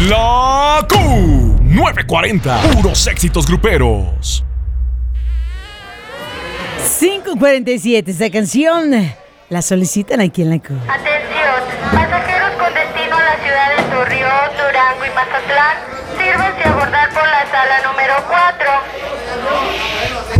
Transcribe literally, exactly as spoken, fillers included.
La Q novecientos cuarenta, puros éxitos gruperos. cinco cuarenta y siete, esta canción la solicitan aquí en la Q. Atención, pasajeros con destino a las ciudades de Torreón, Durango y Mazatlán.